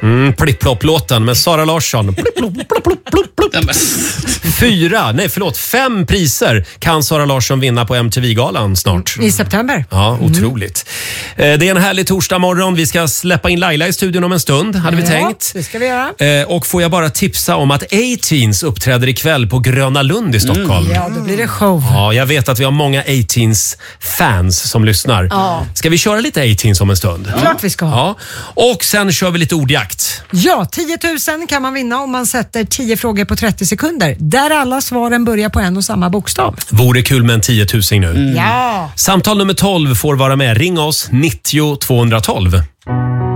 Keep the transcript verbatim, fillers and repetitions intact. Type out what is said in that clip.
Mm, Plipp-plopp-låten med Sara Larsson. Plipp, plopp, plopp, plopp, plopp, plopp. Fyra, nej förlåt, fem priser kan Sara Larsson vinna på M T V-galan snart. I september. Ja, otroligt. Mm. Det är en härlig torsdag morgon. Vi ska släppa in Laila i studion om en stund, hade vi ja, tänkt. det ska vi göra. Och får jag bara tipsa om att A-Teens uppträder ikväll på Gröna Lund i Stockholm. Mm. Ja, då blir det show. Ja, jag vet att vi har många A-Teens-fans som lyssnar. Ja. Ska vi köra lite A-Teens om en stund? Ja. Klart vi ska. Ja. Och sen kör vi lite ordjakt. Ja, tio tusen kan man vinna om man sätter tio frågor på trettio sekunder. Där alla svaren börjar på en och samma bokstav. Vore kul med en tio tusen nu. Mm. Ja. Samtal nummer tolv får vara med. Ring oss nittio tvåhundratolv.